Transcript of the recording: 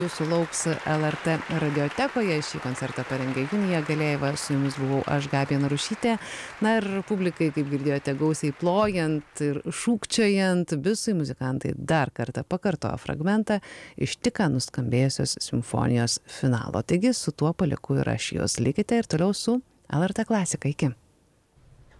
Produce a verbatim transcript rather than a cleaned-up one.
Jūsų lauks L R T radiotekoje. Šį koncertą parengė Junija Galėjeva, su jumis buvau aš, Gabija Narušytė. Na ir publikai, kaip girdėjote, gausiai plojant ir šūkčiojant, bisui muzikantai dar kartą pakartojo fragmentą iš tik ką nuskambėjusios simfonijos finalo. Taigi su tuo palieku ir aš jos. Likite ir toliau su L R T klasika. Iki.